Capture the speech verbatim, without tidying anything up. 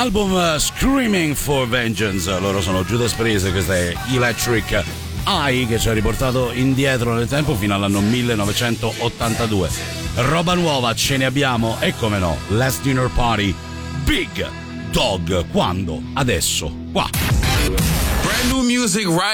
Album uh, Screaming for Vengeance, loro sono Judas Priest, questa è Electric Eye che ci ha riportato indietro nel tempo fino all'anno millenovecentottantadue. Roba nuova ce ne abbiamo e come no, Last Dinner Party, Big Dog, quando? Adesso, qua. Brand new music right